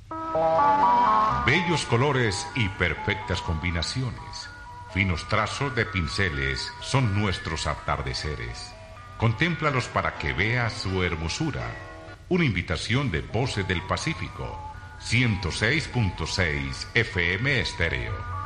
Bellos colores y perfectas combinaciones, finos trazos de pinceles son nuestros atardeceres. Contémplalos para que veas su hermosura. Una invitación de Voces del Pacífico, 106.6 FM Estéreo.